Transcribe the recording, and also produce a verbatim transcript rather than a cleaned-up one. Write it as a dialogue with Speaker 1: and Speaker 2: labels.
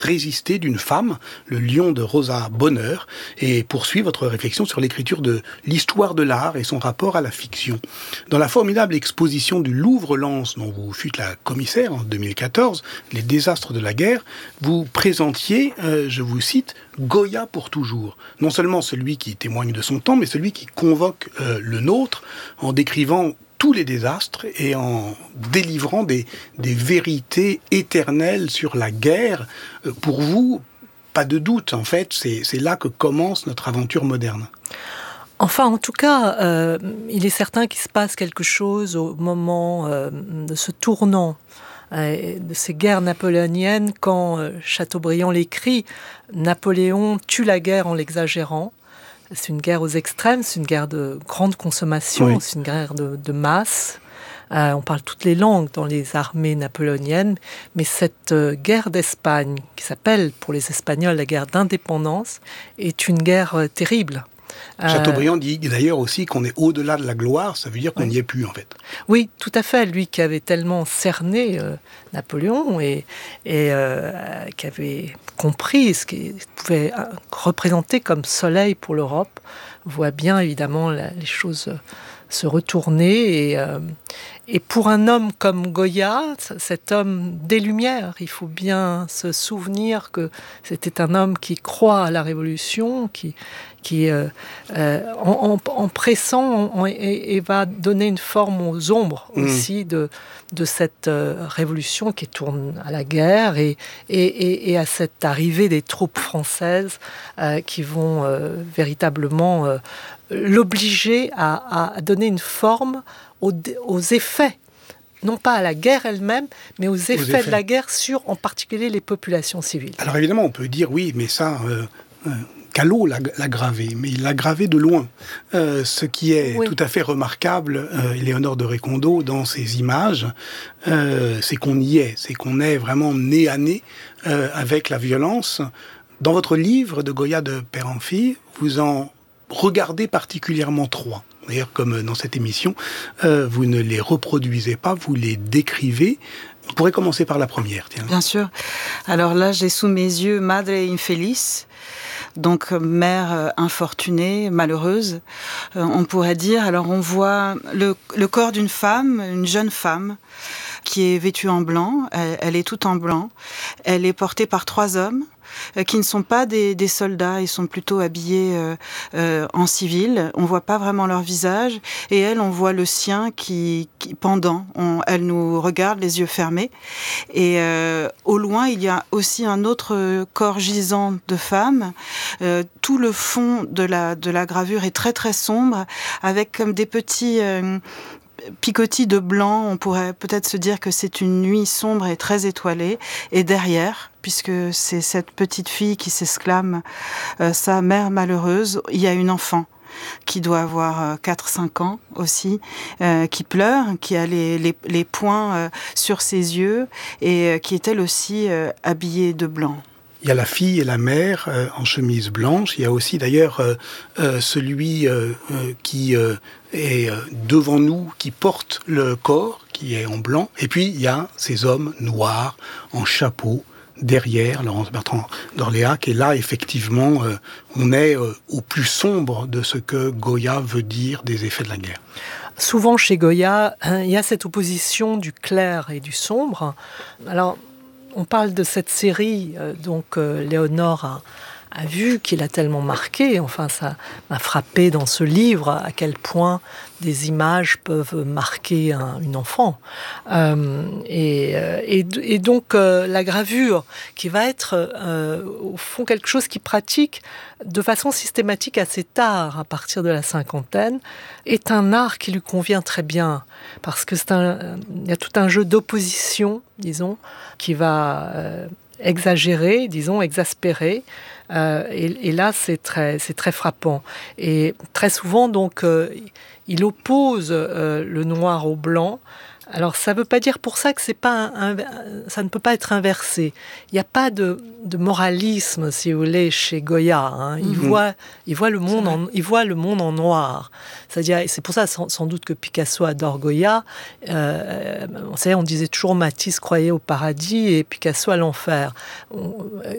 Speaker 1: Résister d'une femme, le lion de Rosa Bonheur, et poursuit votre réflexion sur l'écriture de l'histoire de l'art et son rapport à la fiction. Dans la formidable exposition du Louvre-Lens, dont vous fûtes la commissaire en deux mille quatorze, Les désastres de la guerre, vous présentiez, euh, je vous cite, Goya pour toujours. Non seulement celui qui témoigne de son temps, mais celui qui convoque euh, le nôtre en décrivant tous les désastres et en délivrant des, des vérités éternelles sur la guerre. Pour vous, pas de doute, en fait, c'est, c'est là que commence notre aventure moderne.
Speaker 2: Enfin, en tout cas, euh, il est certain qu'il se passe quelque chose au moment euh, de ce tournant euh, de ces guerres napoléoniennes, quand euh, Chateaubriand l'écrit, Napoléon tue la guerre en l'exagérant. C'est une guerre aux extrêmes, c'est une guerre de grande consommation, oui. C'est une guerre de, de masse. Euh, on parle toutes les langues dans les armées napoléoniennes, mais cette euh, guerre d'Espagne, qui s'appelle pour les Espagnols la guerre d'indépendance, est une guerre euh, terrible.
Speaker 1: Chateaubriand dit d'ailleurs aussi qu'on est au-delà de la gloire, ça veut dire qu'on n'y oui. est plus en fait.
Speaker 2: Oui, tout à fait. Lui qui avait tellement cerné euh, Napoléon et, et euh, qui avait compris ce qu'il pouvait représenter comme soleil pour l'Europe, voit bien évidemment la, les choses se retourner. Et, euh, et pour un homme comme Goya, cet homme des Lumières, il faut bien se souvenir que c'était un homme qui croit à la Révolution, qui qui, euh, euh, en, en, en pressant, en, et, et va donner une forme aux ombres mmh. aussi de, de cette euh, révolution qui tourne à la guerre et, et, et, et à cette arrivée des troupes françaises euh, qui vont euh, véritablement euh, l'obliger à, à donner une forme aux, aux effets, non pas à la guerre elle-même, mais aux effets, aux effets de la guerre sur, en particulier, les populations civiles.
Speaker 1: Alors évidemment, on peut dire, oui, mais ça... Euh, euh... Callot l'a, l'a gravé, mais il l'a gravé de loin. Euh, ce qui est oui. tout à fait remarquable, euh, Léonore de Récondo, dans ces images, euh, c'est qu'on y est, c'est qu'on est vraiment nez à nez euh, avec la violence. Dans votre livre de Goya de père en fille, vous en regardez particulièrement trois. D'ailleurs, comme dans cette émission, euh, vous ne les reproduisez pas, vous les décrivez. On pourrait commencer par la première. Tiens.
Speaker 3: Bien sûr. Alors là, j'ai sous mes yeux Madre Infeliz, donc mère infortunée, malheureuse, euh, on pourrait dire. Alors on voit le, le corps d'une femme, une jeune femme, qui est vêtue en blanc, elle, elle est toute en blanc, elle est portée par trois hommes, euh, qui ne sont pas des, des soldats, ils sont plutôt habillés euh, euh, en civil, on voit pas vraiment leur visage, et elle, on voit le sien qui, qui pendant, on, elle nous regarde les yeux fermés, et euh, au loin, il y a aussi un autre corps gisant de femme, euh, tout le fond de la, de la gravure est très très sombre, avec comme des petits... Euh, picotis de blanc, on pourrait peut-être se dire que c'est une nuit sombre et très étoilée, et derrière, puisque c'est cette petite fille qui s'exclame euh, sa mère malheureuse, il y a une enfant qui doit avoir quatre cinq ans aussi, euh, qui pleure, qui a les, les, les poings euh, sur ses yeux, et euh, qui est elle aussi euh, habillée de blanc.
Speaker 1: Il y a la fille et la mère euh, en chemise blanche. Il y a aussi d'ailleurs euh, euh, celui euh, euh, qui euh, est euh, devant nous, qui porte le corps, qui est en blanc. Et puis il y a ces hommes noirs en chapeau derrière Laurence Bertrand d'Orléac. Et là, effectivement, euh, on est euh, au plus sombre de ce que Goya veut dire des effets de la guerre.
Speaker 2: Souvent chez Goya, hein, il y a cette opposition du clair et du sombre. Alors, on parle de cette série, euh, donc euh, Léonore a, a vu, qui l'a tellement marqué. Enfin, ça m'a frappé dans ce livre à quel point des images peuvent marquer un, une enfant. Euh, et, et, et donc, euh, la gravure, qui va être, euh, au fond, quelque chose qui pratique de façon systématique assez tard, à partir de la cinquantaine, est un art qui lui convient très bien. Parce que c'est un, il y a tout un jeu d'opposition, disons, qui va euh, exagérer, disons, exaspérer. Euh, et, et là, c'est très, c'est très frappant. Et très souvent, donc, euh, il oppose euh, le noir au blanc Alors, ça ne veut pas dire pour ça que c'est pas un, un, ça ne peut pas être inversé. Il n'y a pas de, de moralisme, si vous voulez, chez Goya. Hein. Il, mmh. voit, il, voit le monde en, il voit le monde en noir. C'est-à-dire, c'est pour ça sans, sans doute que Picasso adore Goya. Euh, on, sait, on disait toujours Matisse croyait au paradis et Picasso à l'enfer. On,